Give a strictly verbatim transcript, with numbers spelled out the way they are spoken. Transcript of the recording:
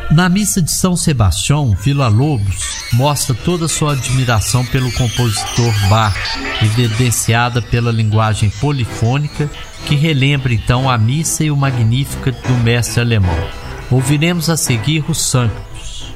Na missa de São Sebastião, Villa-Lobos mostra toda a sua admiração pelo compositor Bach, evidenciada pela linguagem polifônica que relembra então a missa e o Magníficat do mestre alemão. Ouviremos a seguir o Sanctus,